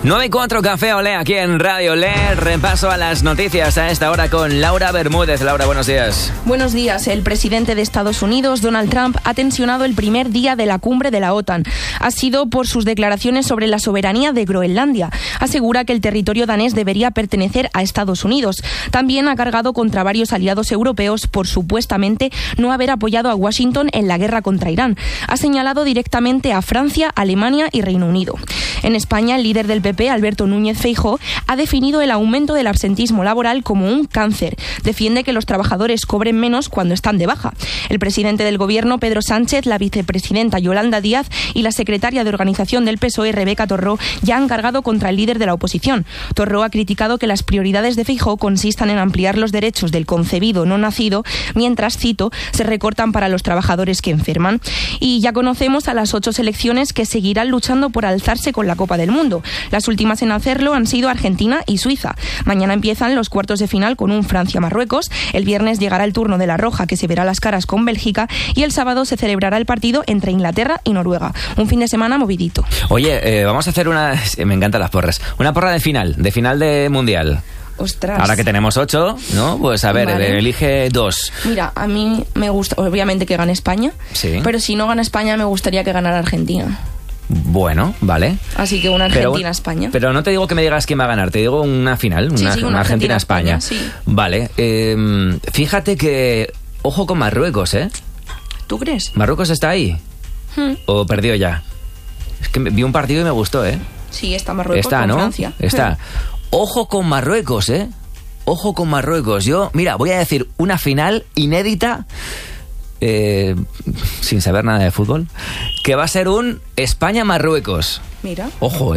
9:04 Café Olé aquí en Radio Olé. Repaso a las noticias a esta hora con Laura Bermúdez. Laura, buenos días. Buenos días. El presidente de Estados Unidos, Donald Trump, ha tensionado el primer día de la cumbre de la OTAN. Ha sido por sus declaraciones sobre la soberanía de Groenlandia. Asegura que el territorio danés debería pertenecer a Estados Unidos. También ha cargado contra varios aliados europeos por supuestamente no haber apoyado a Washington en la guerra contra Irán. Ha señalado directamente a Francia, Alemania y Reino Unido. En España, el líder del PP, Alberto Núñez Feijóo, ha definido el aumento del absentismo laboral como un cáncer. Defiende que los trabajadores cobren menos cuando están de baja. El presidente del Gobierno, Pedro Sánchez, la vicepresidenta Yolanda Díaz y la secretaria de Organización del PSOE, Rebeca Torró, ya han cargado contra el líder de la oposición. Torró ha criticado que las prioridades de Feijóo consistan en ampliar los derechos del concebido no nacido, mientras, cito, se recortan para los trabajadores que enferman. Y ya conocemos a las 8 selecciones que seguirán luchando por alzarse con la Copa del Mundo. Las últimas en hacerlo han sido Argentina y Suiza. Mañana empiezan los cuartos de final con un Francia-Marruecos. El viernes llegará el turno de la Roja, que se verá las caras con Bélgica, y el sábado se celebrará el partido entre Inglaterra y Noruega. Un fin de semana movidito. Oye, vamos a hacer una... Me encantan las porras. Una porra de final de Mundial. Ostras. Ahora que tenemos 8, ¿no? Pues a ver, vale. Elige 2. Mira, a mí me gusta, obviamente, que gane España. Sí. Pero si no gana España, me gustaría que ganara Argentina. Bueno, vale. Así que una Argentina-España. Pero no te digo que me digas quién va a ganar, te digo una final, una Argentina-España. Sí. Vale, fíjate que... Ojo con Marruecos, ¿eh? ¿Tú crees? ¿Marruecos está ahí? ¿O perdió ya? Es que vi un partido y me gustó, ¿eh? Sí, está Marruecos está, con ¿no? Francia. Está. Ojo con Marruecos, ¿eh? Ojo con Marruecos. Yo, mira, voy a decir una final inédita... sin saber nada de fútbol, que va a ser un España-Marruecos. Mira. Ojo,